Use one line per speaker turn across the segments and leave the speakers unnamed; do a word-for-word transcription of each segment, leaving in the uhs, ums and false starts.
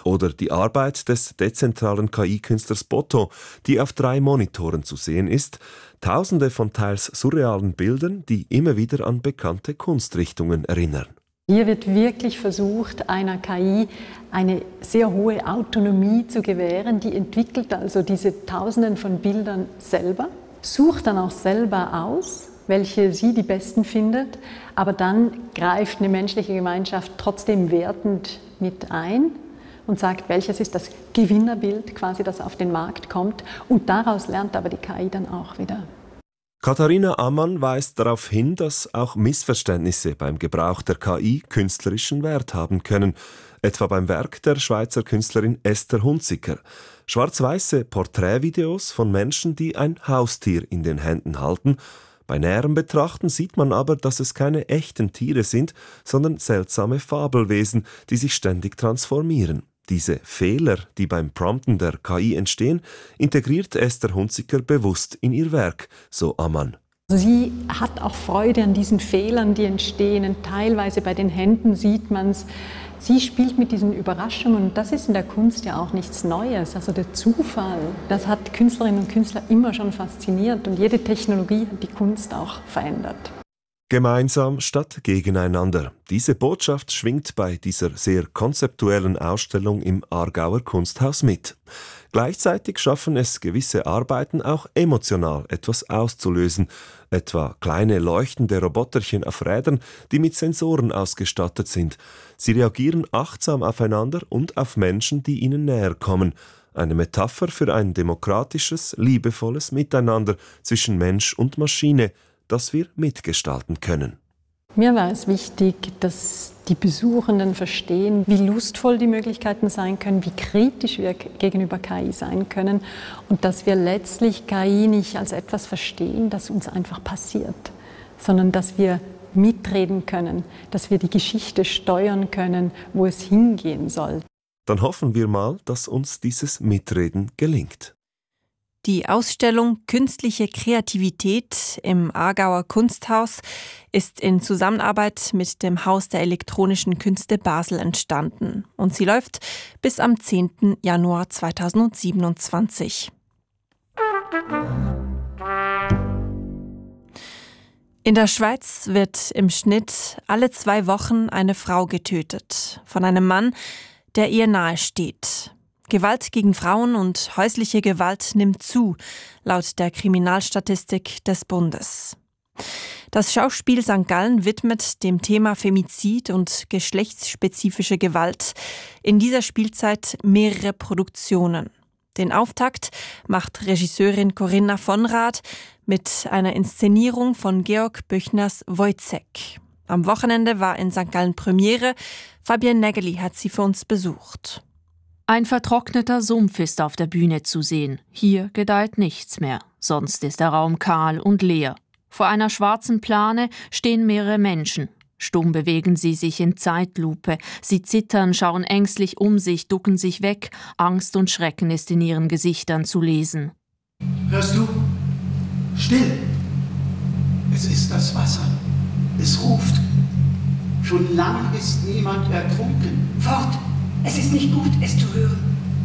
Oder die Arbeit des dezentralen K I-Künstlers Botto, die auf drei Monitoren zu sehen ist. Tausende von teils surrealen Bildern, die immer wieder an bekannte Kunstrichtungen erinnern.
Hier wird wirklich versucht, einer K I eine sehr hohe Autonomie zu gewähren. Die entwickelt also diese Tausenden von Bildern selber, sucht dann auch selber aus, welche sie die besten findet, aber dann greift eine menschliche Gemeinschaft trotzdem wertend mit ein und sagt, welches ist das Gewinnerbild, quasi, das auf den Markt kommt. Und daraus lernt aber die K I dann auch wieder.
Katharina Ammann weist darauf hin, dass auch Missverständnisse beim Gebrauch der K I künstlerischen Wert haben können, etwa beim Werk der Schweizer Künstlerin Esther Hunziker. Schwarz-weiße Porträtvideos von Menschen, die ein Haustier in den Händen halten. Bei näherem Betrachten sieht man aber, dass es keine echten Tiere sind, sondern seltsame Fabelwesen, die sich ständig transformieren. Diese Fehler, die beim Prompten der K I entstehen, integriert Esther Hunziker bewusst in ihr Werk, so Ammann.
Sie hat auch Freude an diesen Fehlern, die entstehen. Und teilweise bei den Händen sieht man es. Sie spielt mit diesen Überraschungen und das ist in der Kunst ja auch nichts Neues. Also der Zufall, das hat Künstlerinnen und Künstler immer schon fasziniert und jede Technologie hat die Kunst auch verändert.
Gemeinsam statt gegeneinander. Diese Botschaft schwingt bei dieser sehr konzeptuellen Ausstellung im Aargauer Kunsthaus mit. Gleichzeitig schaffen es gewisse Arbeiten auch emotional etwas auszulösen, etwa kleine leuchtende Roboterchen auf Rädern, die mit Sensoren ausgestattet sind. Sie reagieren achtsam aufeinander und auf Menschen, die ihnen näher kommen. Eine Metapher für ein demokratisches, liebevolles Miteinander zwischen Mensch und Maschine, das wir mitgestalten können.
Mir war es wichtig, dass die Besuchenden verstehen, wie lustvoll die Möglichkeiten sein können, wie kritisch wir gegenüber K I sein können und dass wir letztlich K I nicht als etwas verstehen, das uns einfach passiert, sondern dass wir mitreden können, dass wir die Geschichte steuern können, wo es hingehen soll.
Dann hoffen wir mal, dass uns dieses Mitreden gelingt.
Die Ausstellung Künstliche Kreativität im Aargauer Kunsthaus ist in Zusammenarbeit mit dem Haus der elektronischen Künste Basel entstanden und sie läuft bis am zehnten Januar zweitausendsiebenundzwanzig. In der Schweiz wird im Schnitt alle zwei Wochen eine Frau getötet von einem Mann, der ihr nahe steht. Gewalt gegen Frauen und häusliche Gewalt nimmt zu, laut der Kriminalstatistik des Bundes. Das Schauspiel Sankt Gallen widmet dem Thema Femizid und geschlechtsspezifische Gewalt in dieser Spielzeit mehrere Produktionen. Den Auftakt macht Regisseurin Corinna von Rath mit einer Inszenierung von Georg Büchners Wojciech. Am Wochenende war in Sankt Gallen Premiere. Fabienne Nägeli hat sie für uns besucht.
Ein vertrockneter Sumpf ist auf der Bühne zu sehen. Hier gedeiht nichts mehr. Sonst ist der Raum kahl und leer. Vor einer schwarzen Plane stehen mehrere Menschen. Stumm bewegen sie sich in Zeitlupe. Sie zittern, schauen ängstlich um sich, ducken sich weg. Angst und Schrecken ist in ihren Gesichtern zu lesen.
Hörst du? Still! Es ist das Wasser. Es ruft. Schon lange ist niemand ertrunken. Fort! Es ist nicht gut, es zu hören.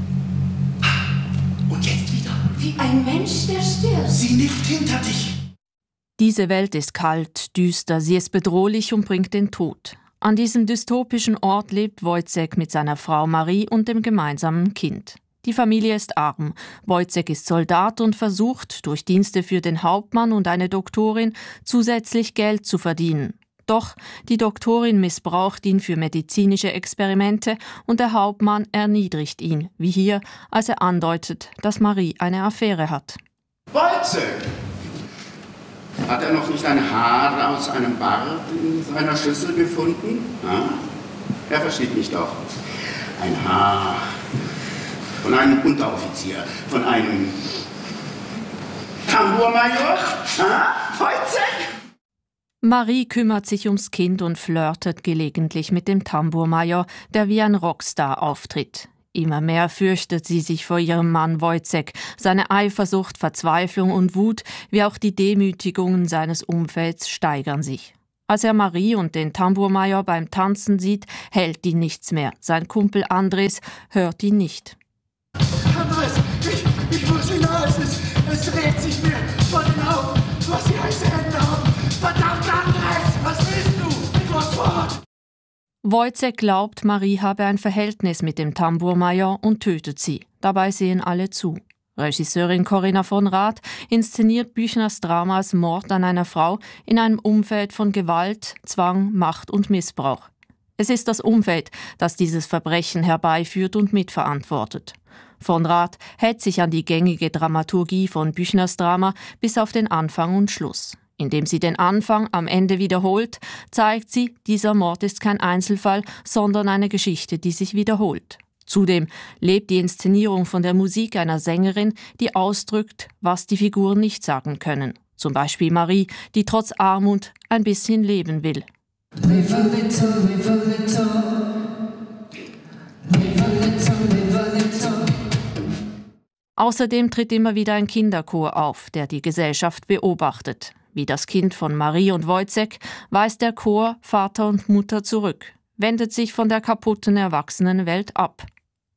Und jetzt wieder. Wie ein Mensch, der stirbt. Sieh nicht hinter dich.
Diese Welt ist kalt, düster, sie ist bedrohlich und bringt den Tod. An diesem dystopischen Ort lebt Wojciech mit seiner Frau Marie und dem gemeinsamen Kind. Die Familie ist arm. Wojciech ist Soldat und versucht, durch Dienste für den Hauptmann und eine Doktorin zusätzlich Geld zu verdienen. Doch die Doktorin missbraucht ihn für medizinische Experimente und der Hauptmann erniedrigt ihn, wie hier, als er andeutet, dass Marie eine Affäre hat.
Wojciech! Hat er noch nicht ein Haar aus einem Bart in seiner Schüssel gefunden? Ha? Er versteht mich doch. Ein Haar von einem Unteroffizier, von einem Tambourmajor? Ha? Wojciech!
Marie kümmert sich ums Kind und flirtet gelegentlich mit dem Tambourmajor, der wie ein Rockstar auftritt. Immer mehr fürchtet sie sich vor ihrem Mann Wojciech. Seine Eifersucht, Verzweiflung und Wut, wie auch die Demütigungen seines Umfelds steigern sich. Als er Marie und den Tambourmajor beim Tanzen sieht, hält ihn nichts mehr. Sein Kumpel Andres hört ihn nicht.
Andres, ich, ich muss hinaus, es, es dreht sich mir vor den Augen, was die heiße Hände haben. Verdammt, Andres, was willst du? Ich muss fort!
Wojciech glaubt, Marie habe ein Verhältnis mit dem Tambourmajor und tötet sie. Dabei sehen alle zu. Regisseurin Corinna von Rath inszeniert Büchners Drama als Mord an einer Frau in einem Umfeld von Gewalt, Zwang, Macht und Missbrauch. Es ist das Umfeld, das dieses Verbrechen herbeiführt und mitverantwortet. Von Rath hält sich an die gängige Dramaturgie von Büchners Drama bis auf den Anfang und Schluss. Indem sie den Anfang am Ende wiederholt, zeigt sie, dieser Mord ist kein Einzelfall, sondern eine Geschichte, die sich wiederholt. Zudem lebt die Inszenierung von der Musik einer Sängerin, die ausdrückt, was die Figuren nicht sagen können. Zum Beispiel Marie, die trotz Armut ein bisschen leben will.
Live a little, live a little. Live a little, live a little.
Außerdem tritt immer wieder ein Kinderchor auf, der die Gesellschaft beobachtet. Wie das Kind von Marie und Wojciech weist der Chor Vater und Mutter zurück, wendet sich von der kaputten Erwachsenenwelt ab.